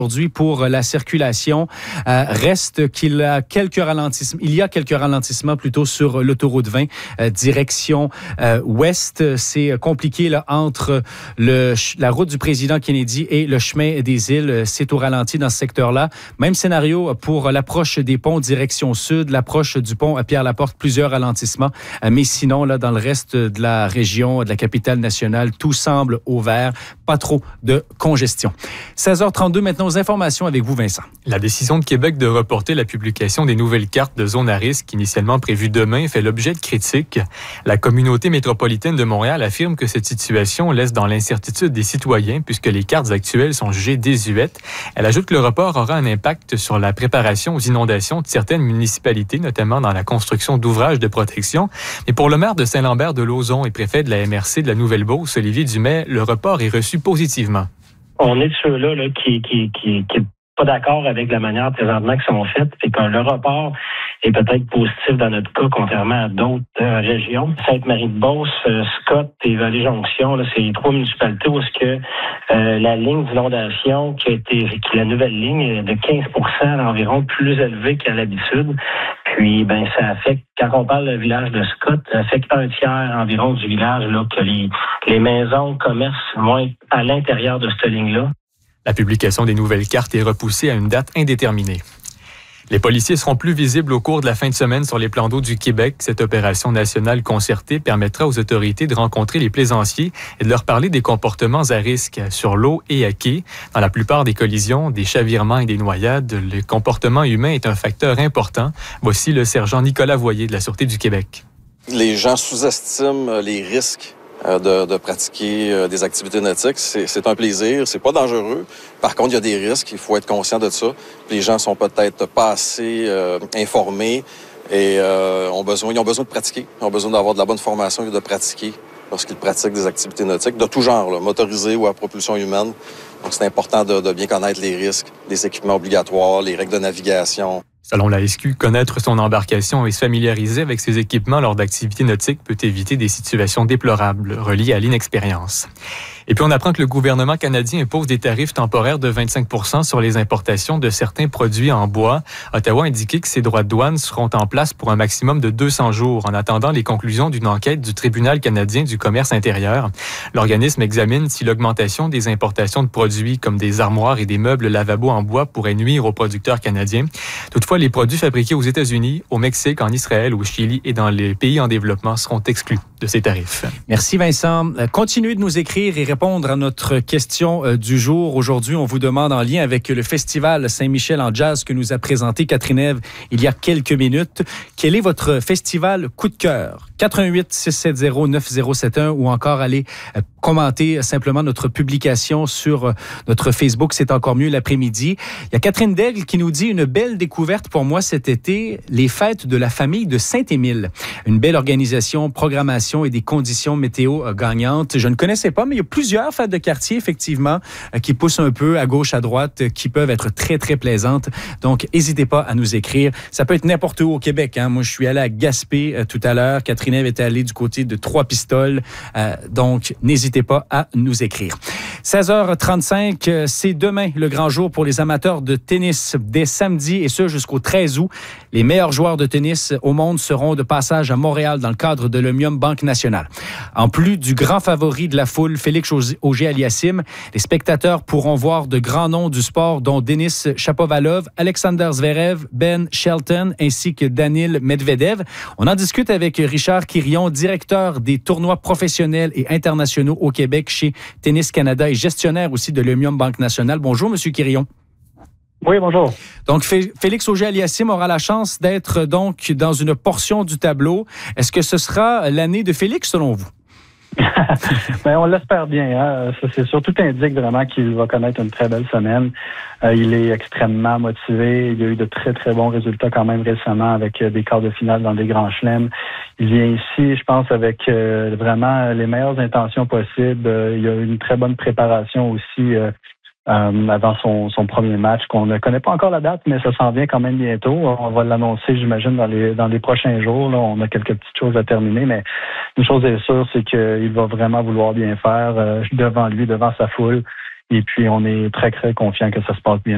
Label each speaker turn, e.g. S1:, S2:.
S1: Aujourd'hui, pour la circulation, reste qu'il y a quelques ralentissements plutôt sur l'autoroute 20, direction ouest. C'est compliqué là, entre la route du président Kennedy et le chemin des îles. C'est au ralenti dans ce secteur-là. Même scénario pour l'approche des ponts direction sud, l'approche du pont à Pierre-Laporte, plusieurs ralentissements. Mais sinon, là, dans le reste de la région, de la capitale nationale, tout semble au vert. Pas trop de congestion. 16h32 maintenant. Aux informations avec vous, Vincent.
S2: La décision de Québec de reporter la publication des nouvelles cartes de zones à risque, initialement prévues demain, fait l'objet de critiques. La communauté métropolitaine de Montréal affirme que cette situation laisse dans l'incertitude des citoyens puisque les cartes actuelles sont jugées désuètes. Elle ajoute que le report aura un impact sur la préparation aux inondations de certaines municipalités, notamment dans la construction d'ouvrages de protection. Mais pour le maire de Saint-Lambert-de-Lauzon et préfet de la MRC de la Nouvelle-Beauce, Olivier Dumais, le report est reçu positivement.
S3: On est de ceux-là qui pas d'accord avec la manière présentement qu'ils sont faites. C'est que le report est peut-être positif dans notre cas, contrairement à d'autres régions. Sainte-Marie-de-Beauce, Scott et Vallée-Jonction, là, c'est les trois municipalités où la ligne d'inondation qui est la nouvelle ligne est de 15% environ plus élevée qu'à l'habitude. Puis, ça affecte, quand on parle du village de Scott, ça affecte un tiers environ du village, là, que les maisons, commerces vont être à l'intérieur de cette ligne-là.
S2: La publication des nouvelles cartes est repoussée à une date indéterminée. Les policiers seront plus visibles au cours de la fin de semaine sur les plans d'eau du Québec. Cette opération nationale concertée permettra aux autorités de rencontrer les plaisanciers et de leur parler des comportements à risque sur l'eau et à quai. Dans la plupart des collisions, des chavirements et des noyades, le comportement humain est un facteur important. Voici le sergent Nicolas Voyer de la Sûreté du Québec.
S4: Les gens sous-estiment les risques de pratiquer des activités nautiques. C'est un plaisir, c'est pas dangereux. Par contre, il y a des risques, il faut être conscient de ça. Les gens sont peut-être pas assez informés et ils ont besoin de pratiquer. Ils ont besoin d'avoir de la bonne formation et de pratiquer lorsqu'ils pratiquent des activités nautiques de tout genre, là, motorisées ou à propulsion humaine. Donc, c'est important de bien connaître les risques, les équipements obligatoires, les règles de navigation.
S2: Selon la SQ, connaître son embarcation et se familiariser avec ses équipements lors d'activités nautiques peut éviter des situations déplorables reliées à l'inexpérience. Et puis on apprend que le gouvernement canadien impose des tarifs temporaires de 25% sur les importations de certains produits en bois. Ottawa a indiqué que ces droits de douane seront en place pour un maximum de 200 jours en attendant les conclusions d'une enquête du Tribunal canadien du commerce intérieur. L'organisme examine si l'augmentation des importations de produits comme des armoires et des meubles lavabo en bois pourrait nuire aux producteurs canadiens. Toutefois, les produits fabriqués aux États-Unis, au Mexique, en Israël, au Chili et dans les pays en développement seront exclus de ces tarifs.
S1: Merci Vincent. Continuez de nous écrire et répondre à notre question du jour. Aujourd'hui, on vous demande en lien avec le Festival Saint-Michel en jazz que nous a présenté Catherine Ève il y a quelques minutes. Quel est votre festival coup de cœur? 88-670-9071 ou encore allez commenter simplement notre publication sur notre Facebook. C'est encore mieux l'après-midi. Il y a Catherine Daigle qui nous dit une belle découverte pour moi cet été, les fêtes de la famille de Saint-Émile. Une belle organisation, programmation et des conditions météo gagnantes. Je ne connaissais pas, mais il y a plusieurs fêtes de quartier, effectivement, qui poussent un peu à gauche, à droite, qui peuvent être très, très plaisantes. Donc, n'hésitez pas à nous écrire. Ça peut être n'importe où au Québec. Hein. Moi, je suis allé à Gaspé tout à l'heure. Catherine Ève était allée du côté de Trois-Pistoles. Donc, n'hésitez pas à nous écrire. 16h35, c'est demain le grand jour pour les amateurs de tennis. Dès samedi, et ce jusqu'au 13 août, les meilleurs joueurs de tennis au monde seront de passage à Montréal dans le cadre de l'Omnium Banque Nationale. En plus du grand favori de la foule, Félix Auger-Aliassime, les spectateurs pourront voir de grands noms du sport, dont Denis Shapovalov, Alexander Zverev, Ben Shelton, ainsi que Daniil Medvedev. On en discute avec Richard Quirion, directeur des tournois professionnels et internationaux au Québec chez Tennis Canada et gestionnaire aussi de l'Omnium Banque Nationale. Bonjour, Monsieur Quirion.
S5: Oui, bonjour.
S1: Donc, Félix Auger-Aliassime aura la chance d'être donc dans une portion du tableau. Est-ce que ce sera l'année de Félix, selon vous?
S5: On l'espère bien. Hein? Ça, c'est sûr. Tout indique vraiment qu'il va connaître une très belle semaine. Il est extrêmement motivé. Il a eu de très, très bons résultats quand même récemment avec des quarts de finale dans des grands chelems. Il vient ici, je pense, avec vraiment les meilleures intentions possibles. Il a eu une très bonne préparation aussi avant son premier match, qu'on ne connaît pas encore la date, mais ça s'en vient quand même bientôt. On va l'annoncer, j'imagine, dans les prochains jours. Là, on a quelques petites choses à terminer, mais une chose est sûre, c'est qu'il va vraiment vouloir bien faire devant lui, devant sa foule. Et puis, on est très, très confiant que ça se passe bien.